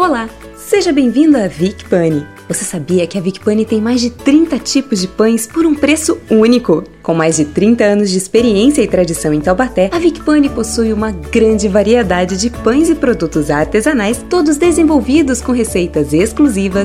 Olá, seja bem-vindo à Vic Pane. Você sabia que a Vic Pane tem mais de 30 tipos de pães por um preço único? Com mais de 30 anos de experiência e tradição em Taubaté, a Vic Pane possui uma grande variedade de pães e produtos artesanais, todos desenvolvidos com receitas exclusivas,